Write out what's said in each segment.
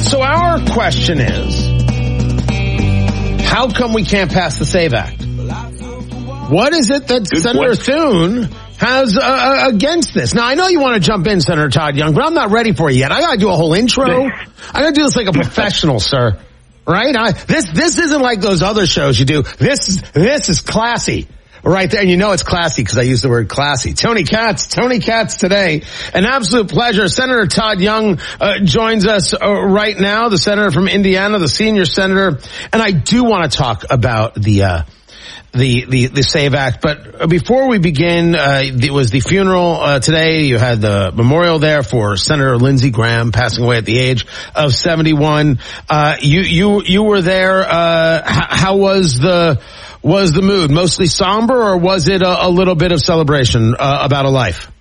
So our question is, how come we can't pass the SAVE Act? What is it that Senator Thune has against this? Now, I know you want to jump in, Senator Todd Young, but I'm not ready for it yet. I got to do a whole intro. I got to do this like a professional, sir. Right? This isn't like those other shows you do. This is classy. Right there, and you know it's classy because I use the word classy. Tony Katz today. An absolute pleasure. Senator Todd Young joins us right now, the senator from Indiana, the senior senator. And I do want to talk about the SAVE Act. But before we begin, it was the funeral today. You had the memorial there for Senator Lindsey Graham passing away at the age of 71. You were there. How was the mood? Mostly somber, or was it a little bit of celebration about a life?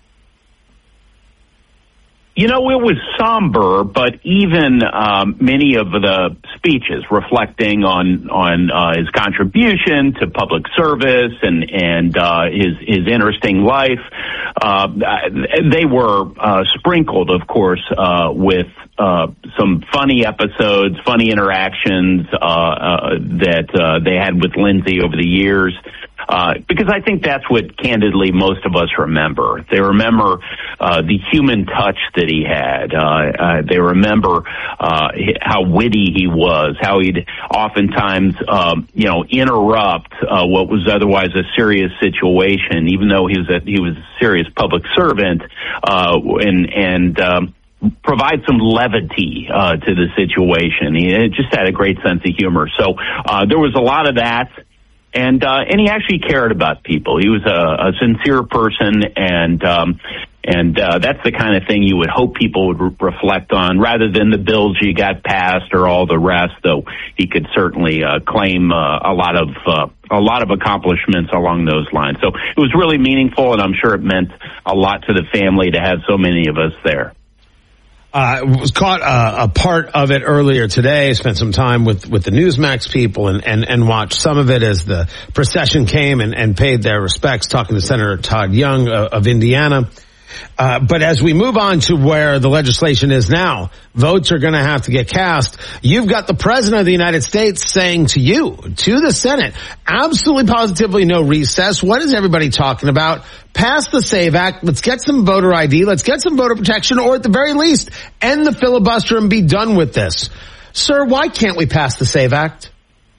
You know, it was somber, but even many of the speeches reflecting on his contribution to public service and his interesting life, they were sprinkled, of course, with some funny episodes, funny interactions that they had with Lindsey over the years. Because I think that's what, candidly, most of us remember. They remember the human touch that he had. They remember how witty he was, how he'd oftentimes, interrupt what was otherwise a serious situation, even though he was a serious public servant, and provide some levity to the situation. He just had a great sense of humor. So there was a lot of that. And he actually cared about people. He was a sincere person, and that's the kind of thing you would hope people would reflect on, rather than the bills you got passed or all the rest. Though he could certainly claim a lot of accomplishments along those lines. So it was really meaningful, and I'm sure it meant a lot to the family to have so many of us there. Was caught a part of it earlier today. Spent some time with the Newsmax people and watched some of it as the procession came and paid their respects, talking to Senator Todd Young of Indiana. But as we move on to where the legislation is now, votes are going to have to get cast. You've got the President of the United States saying to you, to the Senate, absolutely positively no recess. What is everybody talking about? Pass the SAVE Act. Let's get some voter ID. Let's get some voter protection, or at the very least, end the filibuster and be done with this. Sir, why can't we pass the SAVE Act?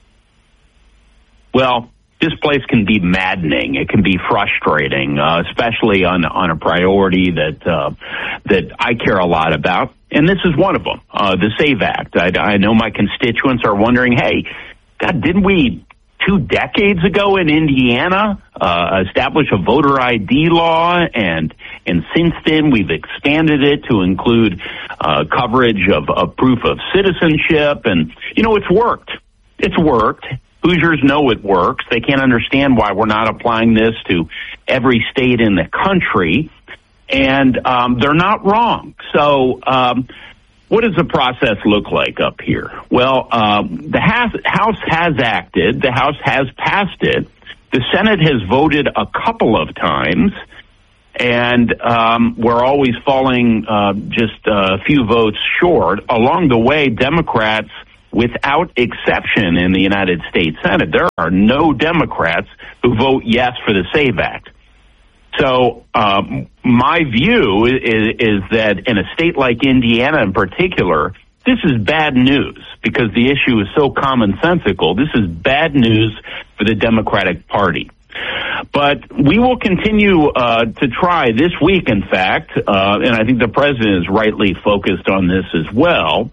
Well, this place can be maddening. It can be frustrating, especially on a priority that I care a lot about, and this is one of them, the SAVE Act. I know my constituents are wondering, hey, God, didn't we 2 decades ago in Indiana establish a voter ID law, and since then we've expanded it to include coverage of proof of citizenship, and it's worked. It's worked. Hoosiers know it works. They can't understand why we're not applying this to every state in the country, and they're not wrong. So what does the process look like up here? Well, the House has acted. The House has passed it. The Senate has voted a couple of times, and we're always falling just a few votes short. Along the way, Democrats, without exception in the United States Senate, there are no Democrats who vote yes for the SAVE Act. So my view is that in a state like Indiana in particular, this is bad news because the issue is so commonsensical. This is bad news for the Democratic Party. But we will continue to try this week, in fact, and I think the president is rightly focused on this as well,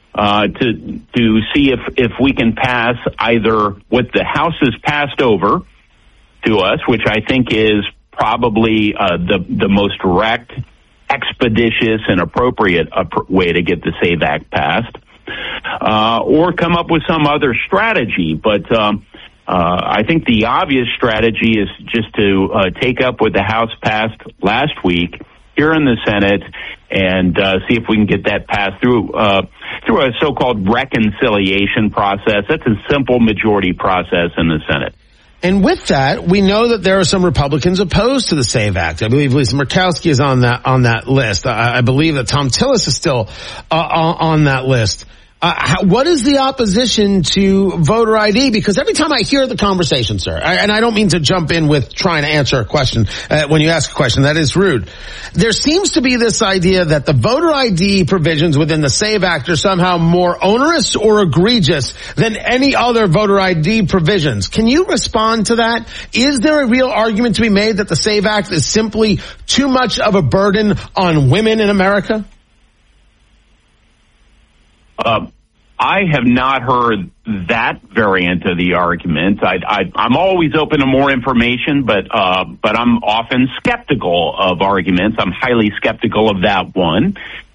to see if we can pass either what the House has passed over to us, which I think is probably the most direct, expeditious, and appropriate way to get the SAVE Act passed, or come up with some other strategy. But I think the obvious strategy is just to take up what the House passed last week here in the Senate and see if we can get that passed through a so-called reconciliation process. That's a simple majority process in the Senate. And with that, we know that there are some Republicans opposed to the SAVE Act. I believe Lisa Murkowski is on that list. I believe that Tom Tillis is still on that list. What is the opposition to voter ID? Because every time I hear the conversation, sir, and I don't mean to jump in with trying to answer a question when you ask a question, that is rude. There seems to be this idea that the voter ID provisions within the SAVE Act are somehow more onerous or egregious than any other voter ID provisions. Can you respond to that? Is there a real argument to be made that the SAVE Act is simply too much of a burden on women in America? I have not heard that variant of the argument. I'm always open to more information, but I'm often skeptical of arguments. I'm highly skeptical of that one.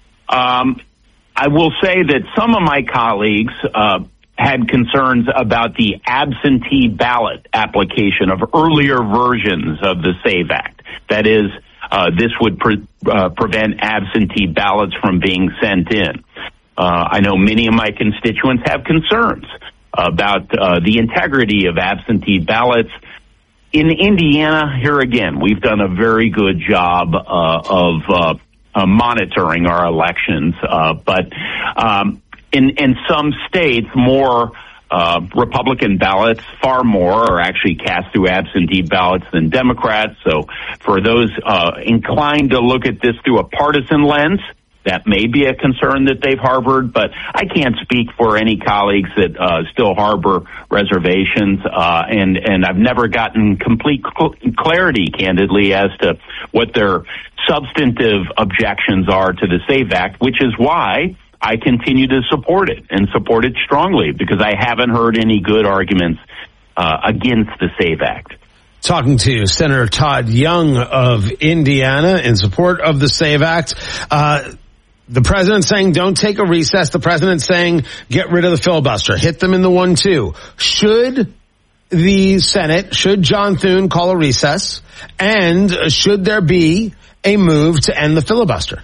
I will say that some of my colleagues had concerns about the absentee ballot application of earlier versions of the SAVE Act. That is, this would prevent absentee ballots from being sent in. I know many of my constituents have concerns about the integrity of absentee ballots. In Indiana, here again, we've done a very good job of monitoring our elections, but in some states, more Republican ballots, far more, are actually cast through absentee ballots than Democrats. So for those inclined to look at this through a partisan lens, that may be a concern that they've harbored, but I can't speak for any colleagues that still harbor reservations, and I've never gotten complete clarity, candidly, as to what their substantive objections are to the SAVE Act, which is why I continue to support it, and support it strongly, because I haven't heard any good arguments against the SAVE Act. Talking to Senator Todd Young of Indiana in support of the SAVE Act. The president saying don't take a recess. The president saying get rid of the filibuster. Hit them in the 1-2. Should the Senate, should John Thune call a recess? And should there be a move to end the filibuster?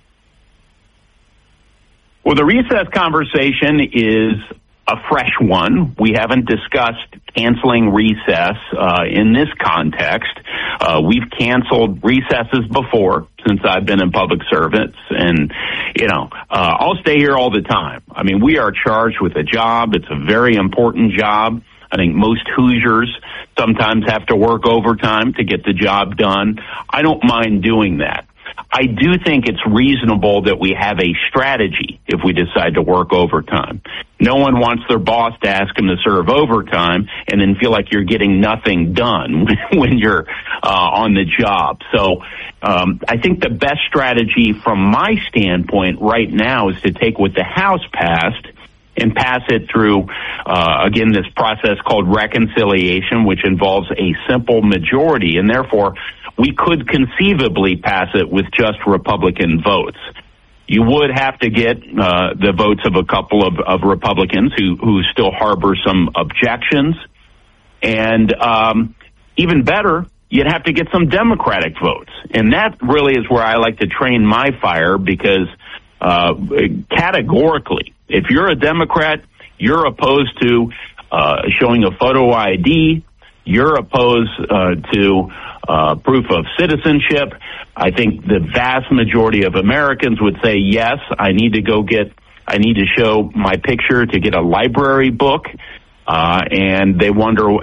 Well, the recess conversation is a fresh one. We haven't discussed canceling recess in this context. We've canceled recesses before since I've been in public service, and I'll stay here all the time. I mean, we are charged with a job. It's a very important job. I think most Hoosiers sometimes have to work overtime to get the job done. I don't mind doing that. I do think it's reasonable that we have a strategy if we decide to work overtime. No one wants their boss to ask them to serve overtime and then feel like you're getting nothing done when you're on the job. So I think the best strategy from my standpoint right now is to take what the House passed and pass it through, again, this process called reconciliation, which involves a simple majority, and therefore we could conceivably pass it with just Republican votes. You would have to get the votes of a couple of Republicans who still harbor some objections, and even better, you'd have to get some Democratic votes. And that really is where I like to train my fire, because categorically, if you're a Democrat, you're opposed to showing a photo ID, you're opposed to proof of citizenship. I think the vast majority of Americans would say, yes, I need to show my picture to get a library book, and they wonder